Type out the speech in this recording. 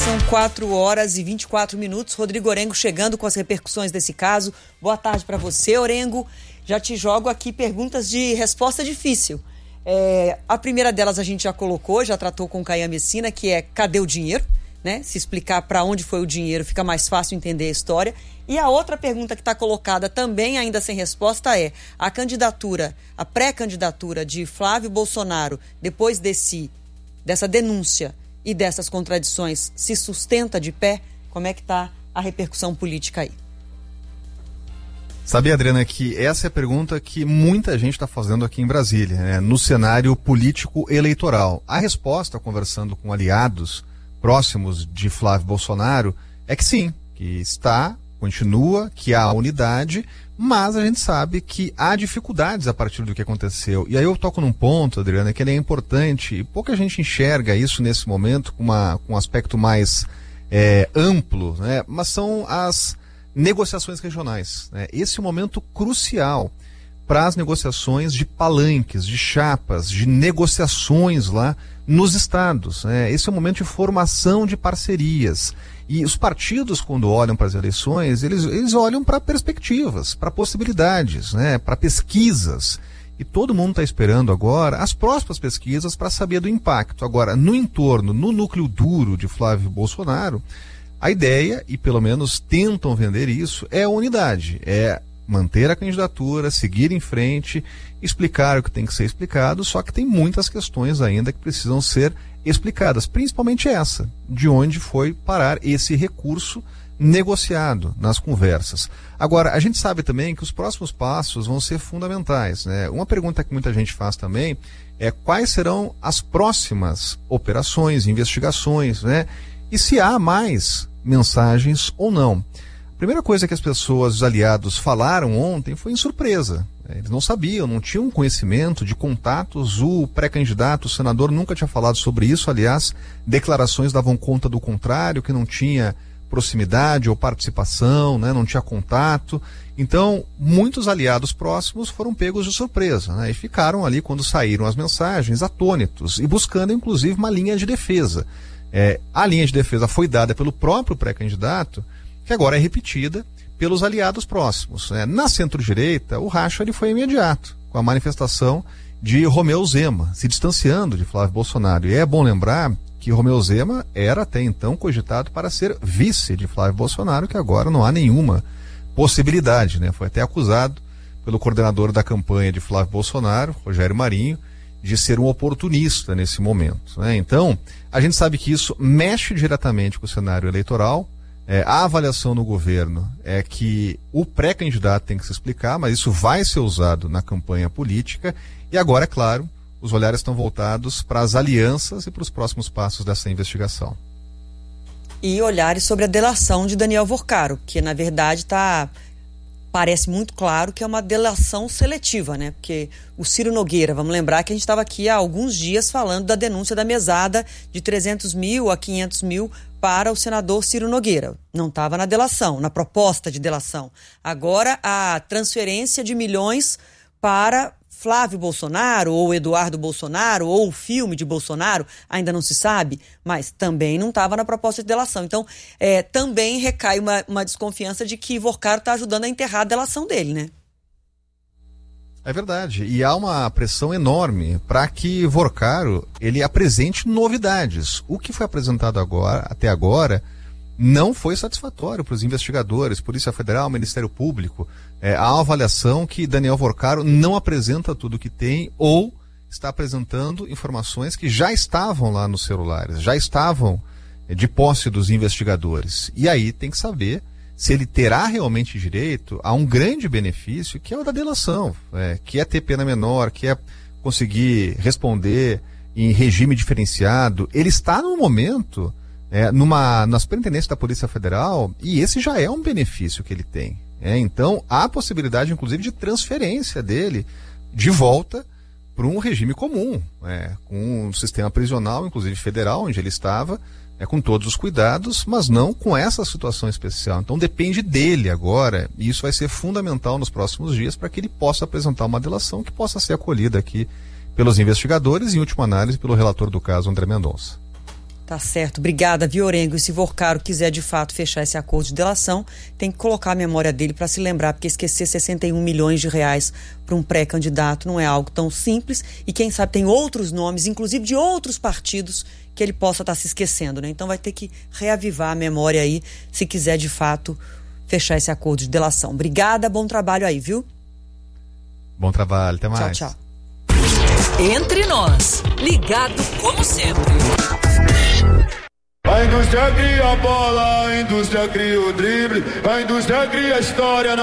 São 4h24. Rodrigo Orengo chegando com as repercussões desse caso. Boa tarde para você, Orengo. Já te jogo aqui perguntas de resposta difícil. A primeira delas a gente já colocou, já tratou com o Caian Messina, que é cadê o dinheiro? Né? Se explicar para onde foi o dinheiro, fica mais fácil entender a história. E a outra pergunta que está colocada também ainda sem resposta é: a pré-candidatura de Flávio Bolsonaro, depois dessa denúncia e dessas contradições, se sustenta de pé? Como é que está a repercussão política aí? Sabe, Adriana, que essa é a pergunta que muita gente está fazendo aqui em Brasília, né? No cenário político-eleitoral. A resposta, conversando com aliados próximos de Flávio Bolsonaro, é que sim, que continua, que há unidade, mas a gente sabe que há dificuldades a partir do que aconteceu. E aí eu toco num ponto, Adriana, que ele é importante, e pouca gente enxerga isso nesse momento com um aspecto mais amplo, né? Mas são as negociações regionais, né? Esse é um momento crucial para as negociações de palanques, de chapas, de negociações lá nos estados, né? Esse é um momento de formação de parcerias. E os partidos, quando olham para as eleições, eles olham para perspectivas, para possibilidades, né? Para pesquisas. E todo mundo está esperando agora as próximas pesquisas para saber do impacto. Agora, no entorno, no núcleo duro de Flávio Bolsonaro, a ideia, e pelo menos tentam vender isso, é a unidade, é manter a candidatura, seguir em frente, explicar o que tem que ser explicado, só que tem muitas questões ainda que precisam ser explicadas, principalmente essa, de onde foi parar esse recurso negociado nas conversas. Agora, a gente sabe também que os próximos passos vão ser fundamentais, né? Uma pergunta que muita gente faz também é quais serão as próximas operações, investigações, né? E se há mais mensagens ou não. A primeira coisa que as pessoas, os aliados, falaram ontem foi em surpresa. Eles não sabiam, não tinham conhecimento de contatos. O pré-candidato, o senador, nunca tinha falado sobre isso. Aliás, declarações davam conta do contrário, que não tinha proximidade ou participação, né? Não tinha contato. Então, muitos aliados próximos foram pegos de surpresa, né? E ficaram ali, quando saíram as mensagens, atônitos e buscando, inclusive, uma linha de defesa. A linha de defesa foi dada pelo próprio pré-candidato, que agora é repetida pelos aliados próximos, né? Na centro-direita, o racha ele foi imediato, com a manifestação de Romeu Zema, se distanciando de Flávio Bolsonaro. E é bom lembrar que Romeu Zema era até então cogitado para ser vice de Flávio Bolsonaro, que agora não há nenhuma possibilidade, né? Foi até acusado pelo coordenador da campanha de Flávio Bolsonaro, Rogério Marinho, de ser um oportunista nesse momento, né? Então, a gente sabe que isso mexe diretamente com o cenário eleitoral. A avaliação no governo é que o pré-candidato tem que se explicar, mas isso vai ser usado na campanha política. E agora, é claro, os olhares estão voltados para as alianças e para os próximos passos dessa investigação. E olhares sobre a delação de Daniel Vorcaro, que na verdade parece muito claro que é uma delação seletiva, né? Porque o Ciro Nogueira, vamos lembrar que a gente estava aqui há alguns dias falando da denúncia da mesada de 300 mil a 500 mil para o senador Ciro Nogueira. Não estava na delação, na proposta de delação. Agora, a transferência de milhões para Flávio Bolsonaro, ou Eduardo Bolsonaro, ou o filme de Bolsonaro, ainda não se sabe, mas também não estava na proposta de delação. Então, também recai uma desconfiança de que Vorcaro está ajudando a enterrar a delação dele, né? É verdade, e há uma pressão enorme para que Vorcaro ele apresente novidades. O que foi apresentado até agora não foi satisfatório para os investigadores, Polícia Federal, Ministério Público. Há uma avaliação que Daniel Vorcaro não apresenta tudo o que tem ou está apresentando informações que já estavam lá nos celulares, já estavam de posse dos investigadores. E aí tem que saber se ele terá realmente direito a um grande benefício, que é o da delação, que é ter pena menor, que é conseguir responder em regime diferenciado. Ele está no momento na Superintendência da Polícia Federal, e esse já é um benefício que ele tem. Então, há possibilidade, inclusive, de transferência dele de volta para um regime comum, com um sistema prisional, inclusive federal, onde ele estava, com todos os cuidados, mas não com essa situação especial. Então, depende dele agora, e isso vai ser fundamental nos próximos dias para que ele possa apresentar uma delação que possa ser acolhida aqui pelos investigadores e, em última análise, pelo relator do caso, André Mendonça. Tá certo, obrigada, Viorengo. E se Vorcaro quiser de fato fechar esse acordo de delação, tem que colocar a memória dele para se lembrar, porque esquecer 61 milhões de reais para um pré-candidato não é algo tão simples, e quem sabe tem outros nomes, inclusive de outros partidos, que ele possa estar se esquecendo, né? Então vai ter que reavivar a memória aí, se quiser de fato fechar esse acordo de delação. Obrigada, bom trabalho aí, viu? Bom trabalho, até mais. Tchau, tchau. Entre nós, ligado como sempre. A indústria cria a bola, a indústria cria o drible, a indústria cria a história.